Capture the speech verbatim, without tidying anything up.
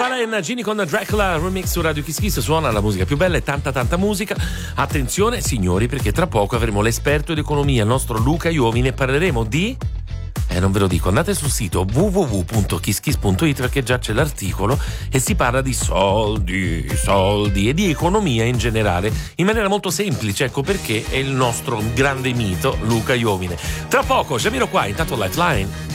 Falen, Gini con Dracula remix su Radio Kiss Kiss. Suona la musica più bella e tanta tanta musica. Attenzione signori, perché tra poco avremo l'esperto di economia, il nostro Luca Iovine, e parleremo di... Eh, non ve lo dico, andate sul sito w w w punto kiss kiss punto it perché già c'è l'articolo e si parla di soldi, soldi e di economia in generale, in maniera molto semplice, ecco perché è il nostro grande mito Luca Iovine. Tra poco, Jamiroquai, intanto Lifeline.